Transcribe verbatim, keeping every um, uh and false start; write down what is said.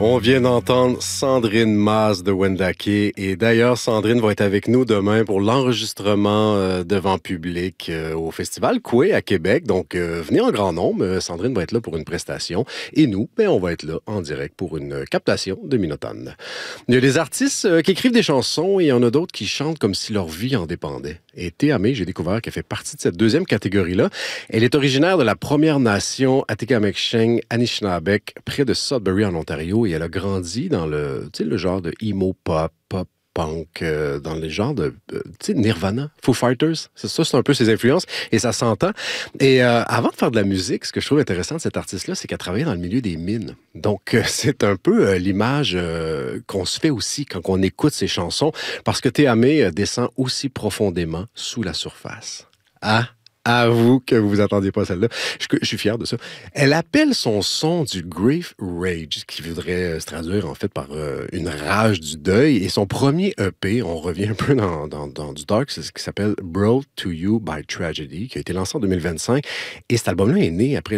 On vient d'entendre Sandrine Maz de Wendake. Et d'ailleurs, Sandrine va être avec nous demain pour l'enregistrement euh, devant public euh, au Festival Coué à Québec. Donc, euh, venez en grand nombre. Sandrine va être là pour une prestation. Et nous, ben, on va être là en direct pour une captation de Minotone. Il y a des artistes euh, qui écrivent des chansons et il y en a d'autres qui chantent comme si leur vie en dépendait. Et Théa May, j'ai découvert qu'elle fait partie de cette deuxième catégorie-là. Elle est originaire de la Première Nation Atikameksheng Anishinabek, près de Sudbury en Ontario. Et elle a grandi dans le, tu sais, le genre de emo pop, pop punk, euh, dans le genre de, euh, tu sais, Nirvana, Foo Fighters. C'est ça, c'est un peu ses influences et ça s'entend. Et euh, avant de faire de la musique, ce que je trouve intéressant de cette artiste-là, c'est qu'elle travaillait dans le milieu des mines. Donc, euh, c'est un peu euh, l'image euh, qu'on se fait aussi quand on écoute ses chansons, parce que Théa May euh, descend aussi profondément sous la surface. Ah! Avoue que vous vous attendiez pas à celle-là. Je, je suis fier de ça. Elle appelle son son du grief rage, qui voudrait se traduire en fait par euh, une rage du deuil. Et son premier E P, on revient un peu dans, dans, dans du dark, c'est ce qui s'appelle Brought to You by Tragedy, qui a été lancé en deux mille vingt-cinq. Et cet album-là est né après